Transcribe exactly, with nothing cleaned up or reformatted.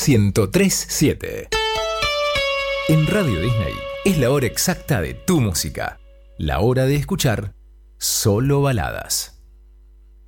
ciento tres punto siete. En Radio Disney es la hora exacta de tu música. La hora de escuchar solo baladas.